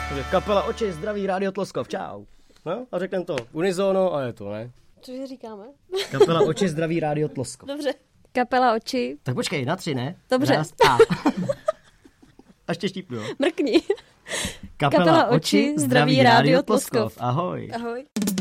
Takže kapela Oči, zdraví Rádio Tloskov, čau. No a řekneme to unizono a je to, ne? Cože říkáme? Kapela Oči, zdraví Rádio Tloskov. Dobře. Kapela Oči. Tak počkej, na 3, ne? Dobře. Raz, a. Ještě štípnu, jo? Mrkni. Kapela Oči, zdraví Rádio Tloskov. Ahoj. Ahoj.